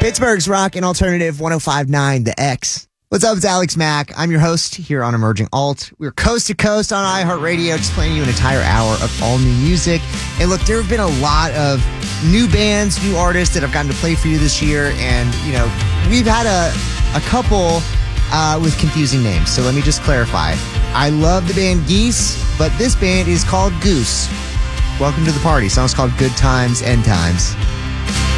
Pittsburgh's Rock and Alternative 105.9 The X. What's up? It's Alex Mack. I'm your host here on Emerging Alt. We're coast to coast on iHeartRadio, just playing you an entire hour of all new music. And look, there have been a lot of new bands, new artists that I've gotten to play for you this year. And, you know, we've had a couple with confusing names. So let me just clarify. I love the band Geese, but this band is called Goose. Welcome to the party. Song's called Good Times, End Times.